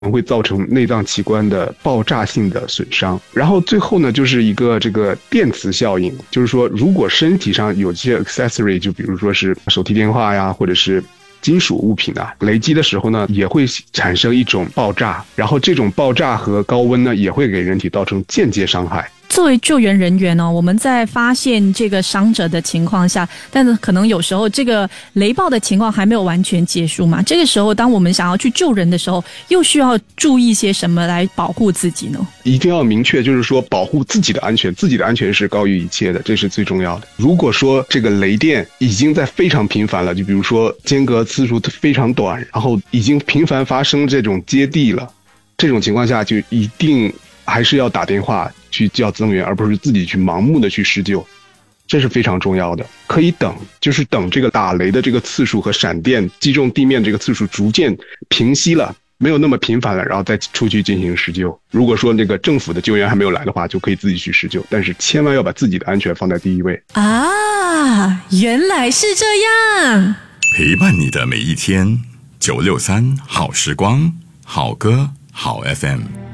会造成内脏器官的爆炸性的损伤。然后最后呢，就是一个这个电磁效应，就是说如果身体上有些 accessory， 就比如说是手提电话呀，或者是金属物品啊，累积的时候呢，也会产生一种爆炸，然后这种爆炸和高温呢，也会给人体造成间接伤害。 作为救援人员呢，我们在发现这个伤者的情况下，但是可能有时候这个雷暴的情况还没有完全结束嘛，这个时候当我们想要去救人的时候，又需要注意些什么来保护自己呢？ 一定要明确，就是说保护自己的安全，自己的安全是高于一切的，这是最重要的。如果说这个雷电已经在非常频繁了，就比如说间隔次数非常短，然后已经频繁发生这种接地了，这种情况下就一定还是要打电话去叫增援，而不是自己去盲目的去施救，这是非常重要的。可以等，就是等这个打雷的这个次数和闪电击中地面这个次数逐渐平息了，没有那么频繁了，然后再出去进行施救。如果说那个政府的救援还没有来的话，就可以自己去施救，但是千万要把自己的安全放在第一位。 啊，原来是这样。 陪伴你的每一天，963好时光，好歌好 FM。